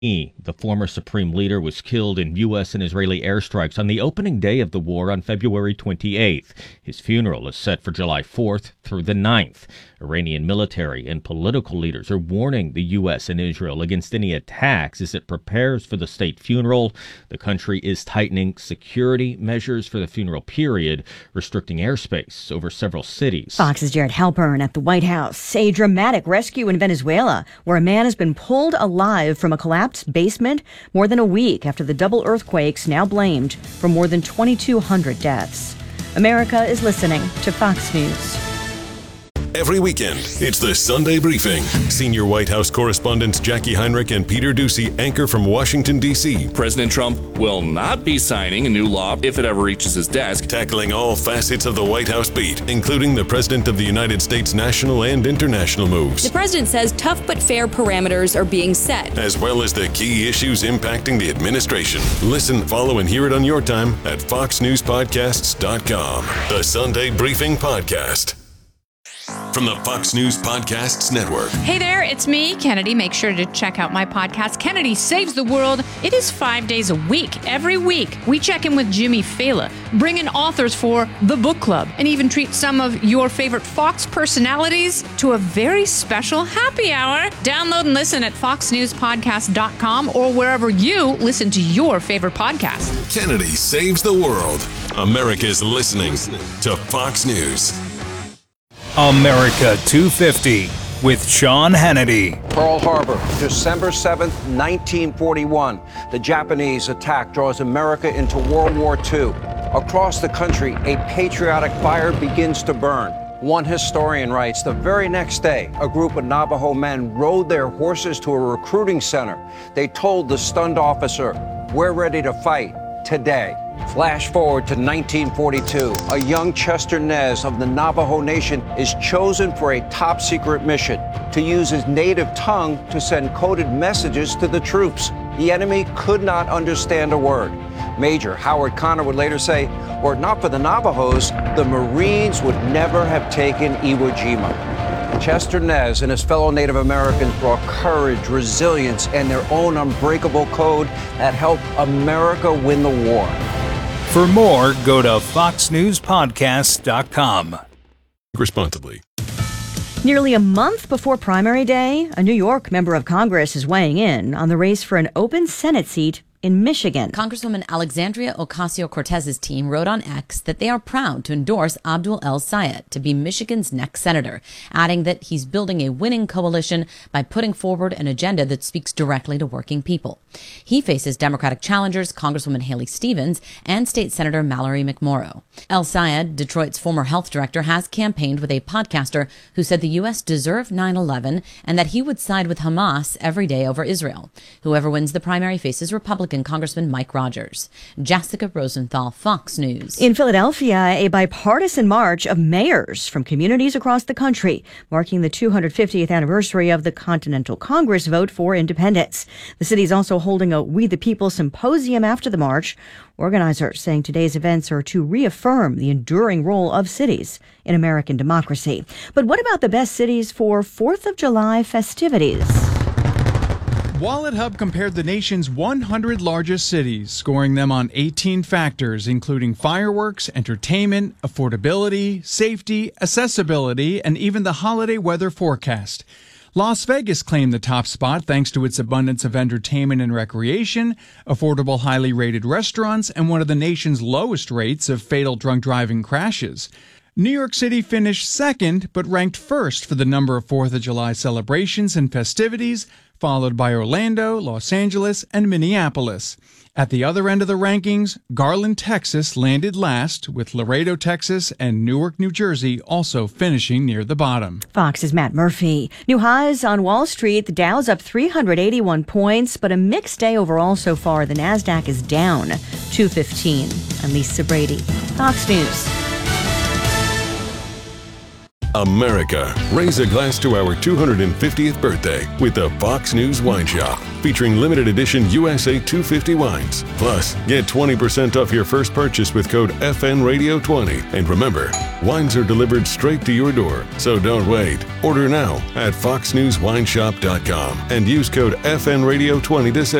The former supreme leader was killed in U.S. and Israeli airstrikes on the opening day of the war on February 28th. His funeral is set for July 4th through the 9th. Iranian military and political leaders are warning the U.S. and Israel against any attacks as it prepares for the state funeral. The country is tightening security measures for the funeral period, restricting airspace over several cities. Fox's Jared Halpern at the White House. A dramatic rescue in Venezuela, where a man has been pulled alive from a collapsed basement more than a week after the double earthquakes now blamed for more than 2,200 deaths. America is listening to Fox News. Every weekend, it's the Sunday Briefing. Senior White House correspondents Jackie Heinrich and Peter Doocy anchor from Washington, D.C. President Trump will not be signing a new law if it ever reaches his desk. Tackling all facets of the White House beat, including the President of the United States' national and international moves. The president says tough but fair parameters are being set, as well as the key issues impacting the administration. Listen, follow, and hear it on your time at FoxNewsPodcasts.com. The Sunday Briefing Podcast. From the Fox News Podcasts Network. Hey there, it's me, Kennedy. Make sure to check out my podcast, Kennedy Saves the World. It is 5 days a week. Every week, we check in with Jimmy Fallon, bring in authors for the book club, and even treat some of your favorite Fox personalities to a very special happy hour. Download and listen at foxnewspodcast.com or wherever you listen to your favorite podcast. Kennedy Saves the World. America's listening to Fox News. America 250 with Sean Hannity. Pearl Harbor, December 7th, 1941. The Japanese attack draws America into World War II. Across the country, a patriotic fire begins to burn. One historian writes, the very next day, a group of Navajo men rode their horses to a recruiting center. They told the stunned officer, "We're ready to fight today." Flash forward to 1942. A young Chester Nez of the Navajo Nation is chosen for a top secret mission to use his native tongue to send coded messages to the troops. The enemy could not understand a word. Major Howard Connor would later say, were it not for the Navajos, the Marines would never have taken Iwo Jima. Chester Nez and his fellow Native Americans brought courage, resilience, and their own unbreakable code that helped America win the war. For more, go to foxnewspodcasts.com. Responsibly. Nearly a month before primary day, a New York member of Congress is weighing in on the race for an open Senate seat in Michigan. Congresswoman Alexandria Ocasio-Cortez's team wrote on X that they are proud to endorse Abdul El-Sayed to be Michigan's next senator, adding that he's building a winning coalition by putting forward an agenda that speaks directly to working people. He faces Democratic challengers Congresswoman Haley Stevens and State Senator Mallory McMorrow. El-Sayed, Detroit's former health director, has campaigned with a podcaster who said the U.S. deserved 9/11 and that he would side with Hamas every day over Israel. Whoever wins the primary faces Republican Congressman Mike Rogers. Jessica Rosenthal, Fox News. In Philadelphia, a bipartisan march of mayors from communities across the country, marking the 250th anniversary of the Continental Congress vote for independence. The city is also holding a We the People symposium after the march. Organizers saying today's events are to reaffirm the enduring role of cities in American democracy. But what about the best cities for 4th of July festivities? WalletHub compared the nation's 100 largest cities, scoring them on 18 factors, including fireworks, entertainment, affordability, safety, accessibility, and even the holiday weather forecast. Las Vegas claimed the top spot thanks to its abundance of entertainment and recreation, affordable, highly rated restaurants, and one of the nation's lowest rates of fatal drunk driving crashes. New York City finished second, but ranked first for the number of 4th of July celebrations and festivities, followed by Orlando, Los Angeles, and Minneapolis. At the other end of the rankings, Garland, Texas landed last, with Laredo, Texas, and Newark, New Jersey also finishing near the bottom. Fox's Matt Murphy. New highs on Wall Street. The Dow's up 381 points, but a mixed day overall so far. The NASDAQ is down 215. I'm Lisa Brady, Fox News. America. Raise a glass to our 250th birthday with the Fox News Wine Shop, featuring limited edition USA 250 wines. Plus, get 20% off your first purchase with code FNRadio20. And remember, wines are delivered straight to your door, so don't wait. Order now at foxnewswineshop.com and use code FNRadio20 to save.